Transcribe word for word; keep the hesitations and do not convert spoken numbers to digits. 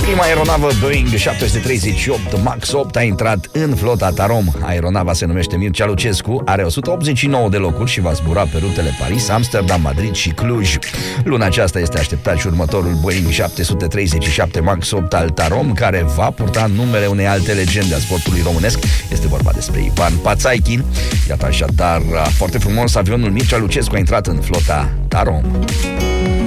Prima aeronavă Boeing șapte treizeci și opt MAX opt a intrat în flota Tarom. Aeronava se numește Mircea Lucescu, are o sută optzeci și nouă de locuri și va zbura pe rutele Paris, Amsterdam, Madrid și Cluj. Luna aceasta este așteptat și următorul Boeing șapte treizeci și șapte MAX opt al Tarom, care va purta numele unei alte legende a sportului românesc. Este vorba despre Ivan Pațaichin. Iată așadar, foarte frumos, avionul Mircea Lucescu a intrat în flota Tarom.